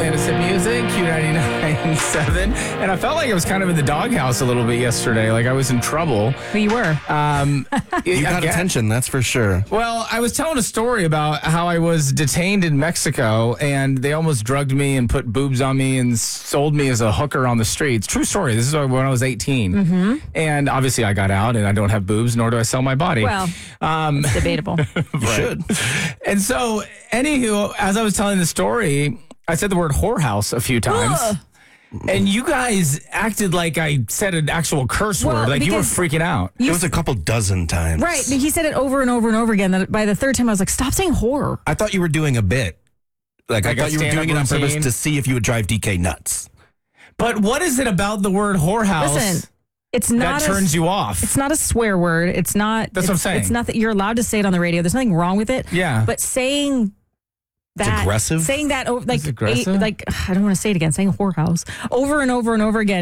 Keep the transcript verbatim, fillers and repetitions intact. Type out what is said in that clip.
Latest hit music, Q ninety-nine point seven. And I felt like I was kind of in the doghouse a little bit yesterday. Like I was in trouble. Well, you were. Um, You got attention, that's for sure. Well, I was telling a story about how I was detained in Mexico and they almost drugged me and put boobs on me and sold me as a hooker on the streets. True story. This is when I was eighteen. Mm-hmm. And obviously I got out and I don't have boobs, nor do I sell my body. Well, um, it's debatable. You should. And so, anywho, as I was telling the story, I said the word whorehouse a few times. Ugh. And you guys acted like I said an actual curse Well, word. Like you were because freaking out. It was a couple dozen times. Right. He said it over and over and over again. That by the third time, I was like, stop saying whore. I thought you were doing a bit. Like, Like I a thought you were stand-up doing it on purpose routine? to see if you would drive D K nuts. But what is it about the word whorehouse Listen, it's not that a, turns you off? It's not a swear word. It's not. That's it's, what I'm saying. It's not that you're allowed to say it on the radio. There's nothing wrong with it. Yeah. But saying that, aggressive? Saying that, over, like, It's aggressive? eight, like I don't want to say it again. Saying whorehouse over and over and over again.